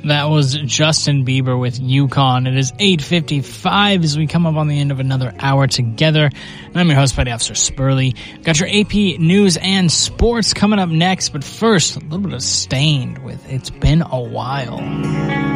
That was Justin Bieber with Yukon. It is 8:55 as we come up on the end of another hour together. And I'm your host, Petty Officer Spurley. Got your AP news and sports coming up next, but first, a little bit of Stained with It's Been a While.